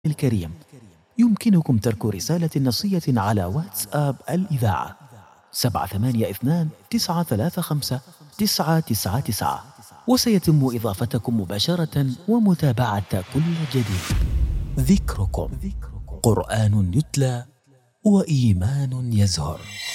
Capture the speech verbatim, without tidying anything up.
الكريم. يمكنكم ترك رسالة نصية على واتساب الإذاعة سبعة ثمانية اثنان تسعة ثلاثة خمسة تسعة تسعة تسعة، وسيتم إضافتكم مباشرة ومتابعة كل جديد. ذكركم قرآن يتلى وإيمان يزهر.